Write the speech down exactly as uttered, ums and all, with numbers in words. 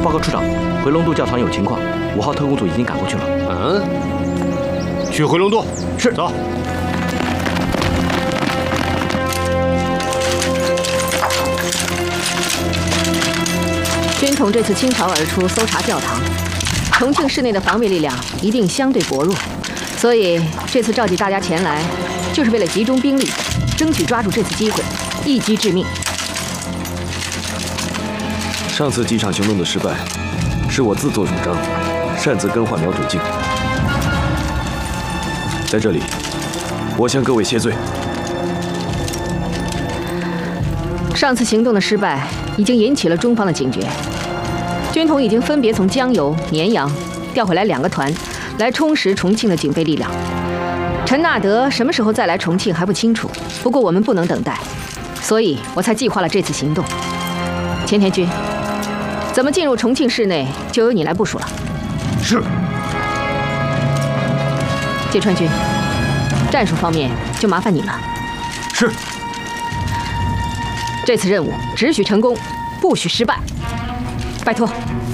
报告处长，回龙渡教堂有情况，五号特工组已经赶过去了。 嗯，去回龙渡。 是， 走。 军统这次倾巢而出搜查教堂，重庆市内的防卫力量一定相对薄弱，所以这次召集大家前来，就是为了集中兵力，争取抓住这次机会，一击致命。 上次机场行动的失败，是我自作主张，擅自更换瞄准镜。在这里，我向各位谢罪。 上次行动的失败已经引起了中方的警觉。 军统已经分别从江油、绵阳调回来两个团，来充实重庆的警备力量。陈纳德什么时候再来重庆还不清楚，不过我们不能等待，所以我才计划了这次行动。钱田君，怎么进入重庆市内就由你来部署了。 是。 芥川君，战术方面就麻烦你了。 是。 这次任务只许成功，不许失败。 拜托。